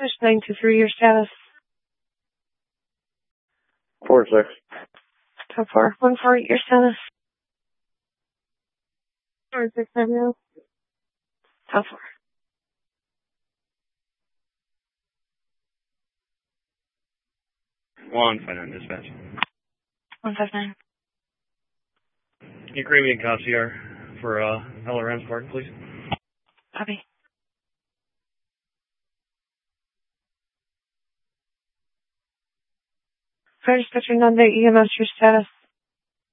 Push 923, your status. 4-6. Top 4. 148, your status. 4-6, now. Top 4. 159 dispatch. 159. Can you create me a concierge for LRM's Park, please? Copy. Fire dispatcher, non-day EMS, your status.